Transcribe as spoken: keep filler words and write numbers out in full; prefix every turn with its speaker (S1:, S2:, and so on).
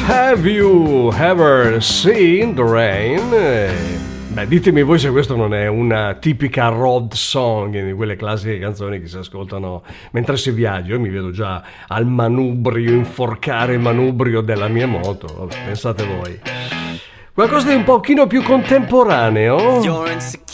S1: Have you ever seen the rain? Eh, Beh, ditemi voi se questo non è una tipica road song, di quelle classiche canzoni che si ascoltano mentre si viaggia. Io mi vedo già al manubrio, inforcare il manubrio della mia moto. Vabbè, pensate voi. Qualcosa di un pochino più contemporaneo.